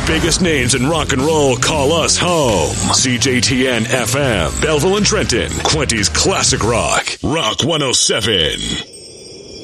biggest names in rock and roll call us home. CJTN FM, Belleville and Trenton, Quinty's Classic Rock, Rock 107.